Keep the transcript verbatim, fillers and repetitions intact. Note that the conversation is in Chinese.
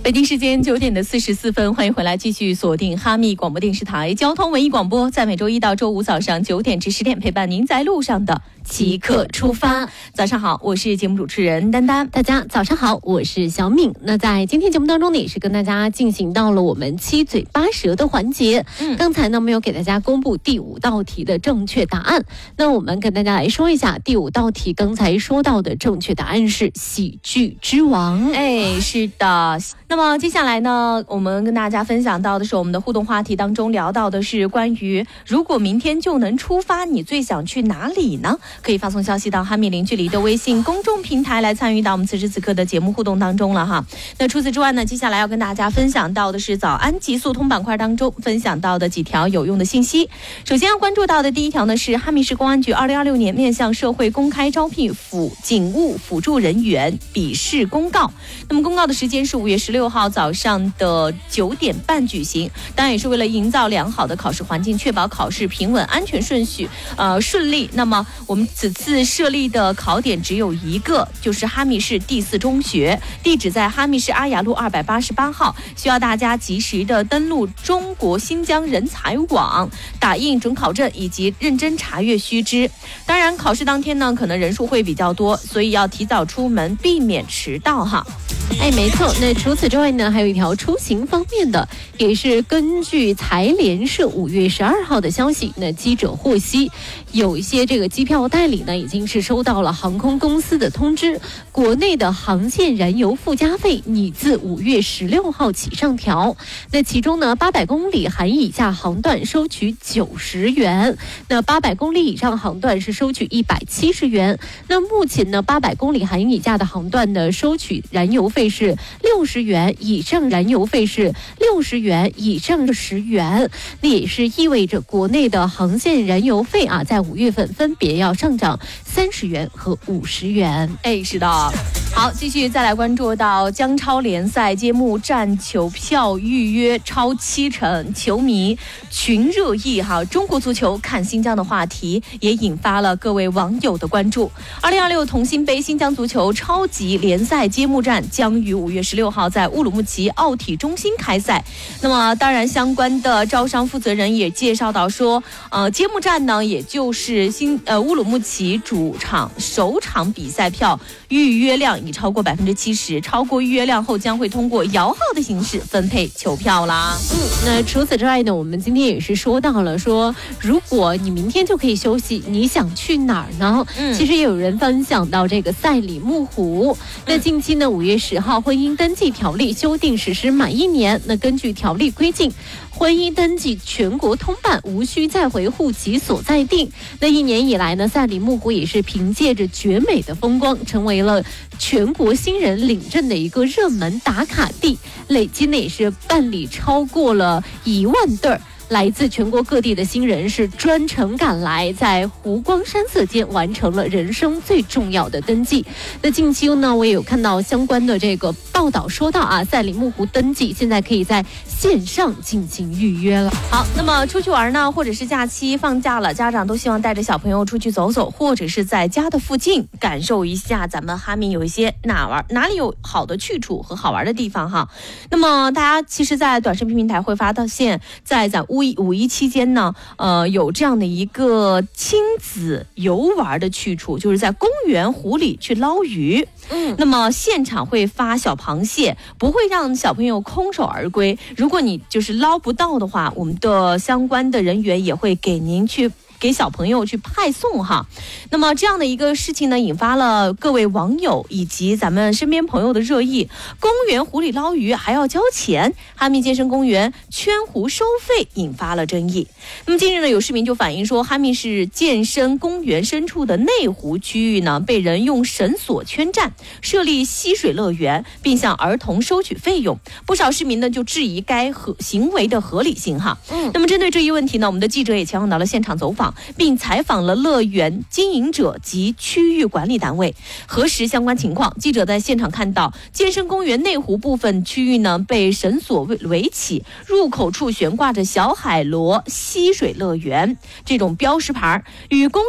北京时间九点的四十四分，欢迎回来，继续锁定哈密广播电视台交通文艺广播，在每周一到周五早上九点至十点陪伴您在路上的即刻出发。早上好，我是节目主持人丹丹。 大家早上好，我是小敏。那在今天节目当中呢，也是跟大家进行到了我们七嘴八舌的环节。嗯，刚才呢没有给大家公布第五道题的正确答案，那我们跟大家来说一下，第五道题刚才说到的正确答案是喜剧之王。 哎，是的。那么接下来呢，我们跟大家分享到的是我们的互动话题当中聊到的是关于如果明天就能出发，你最想去哪里呢？可以发送消息到哈密零距离的微信公众平台来参与到我们此时此刻的节目互动当中了哈。那除此之外呢，接下来要跟大家分享到的是早安极速通板块当中分享到的几条有用的信息。首先要关注到的第一条呢是哈密市公安局二零二六年面向社会公开招聘辅警务辅助人员笔试公告。那么公告的时间是五月十六号早上的九点半举行，当然也是为了营造良好的考试环境，确保考试平稳、安全、顺序，呃顺利。那么我们此次设立的考点只有一个，就是哈密市第四中学，地址在哈密市阿雅路二百八十八号，需要大家及时的登录中国新疆人才网，打印准考证以及认真查阅须知。当然考试当天呢，可能人数会比较多，所以要提早出门，避免迟到哈。 哎，没错。那除此之外呢，还有一条出行方面的，也是根据财联社五月十二号的消息，那记者获悉，有一些这个机票代理呢，已经是收到了航空公司的通知，国内的航线燃油附加费拟自五月十六号起上调。那其中呢，八百公里含以下航段收取九十元，那八百公里以上航段是收取一百七十元。那目前呢，八百公里含以下的航段呢，收取燃油费是六十元，以上燃油费是六十元，以上十元。那也是意味着国内的航线燃油费啊，在五月份分别要上涨三十元和五十元。 哎，是的。好，继续再来关注到江超联赛揭幕战球票预约超七成，球迷群热议哈。中国足球看新疆的话题也引发了各位网友的关注。二零二六同心杯新疆足球超级联赛揭幕战将于五月十六号在乌鲁木齐奥体中心开赛。那么当然相关的招商负责人也介绍到说，呃，揭幕战呢，也就是新呃乌鲁木齐主场首场比赛票预约量已超过百分之七十，超过预约量后将会通过摇号的形式分配球票啦。 嗯，那除此之外呢，我们今天也是说到了说，如果你明天就可以休息，你想去哪儿呢？嗯，其实也有人分享到这个赛里木湖。那近期呢，五月十号婚姻登记条例修订实施满一年，那根据条例规定，婚姻登记全国通办，无需再回户籍所在地。那一年以来呢，赛里木湖也是凭借着绝美的风光，成为了全国新人领证的一个热门打卡地，累计呢也是办理超过了一万对儿。来自全国各地的新人是专程赶来，在湖光山色间完成了人生最重要的登记。那近期呢，我也有看到相关的这个报道说到啊，赛里木湖登记现在可以在线上进行预约了。 好，那么出去玩呢，或者是假期放假了，家长都希望带着小朋友出去走走，或者是在家的附近感受一下咱们哈密有一些哪玩哪里有好的去处和好玩的地方哈。那么大家其实在短视频平台会发到现在咱五一五一期间呢，呃，有这样的一个亲子游玩的去处，就是在公园湖里去捞鱼。嗯，那么现场会发小螃蟹，不会让小朋友空手而归。如果你就是捞不到的话，我们的相关的人员也会给您去给小朋友去派送哈。那么这样的一个事情呢，引发了各位网友以及咱们身边朋友的热议。公园湖里捞鱼还要交钱，哈密健身公园圈湖收费引发了争议。那么近日呢，有市民就反映说，哈密市健身公园深处的内湖区域呢，被人用绳索圈占，设立嬉水乐园，并向儿童收取费用。不少市民呢就质疑该合行为的合理性哈。嗯，那么针对这一问题呢，我们的记者也前往到了现场走访，并采访了乐园经营者及区域管理单位，核实相关情况。记者在现场看到，健身公园内湖部分区域呢被绳索围起，入口处悬挂着小海螺嬉水乐园这种标识牌，与公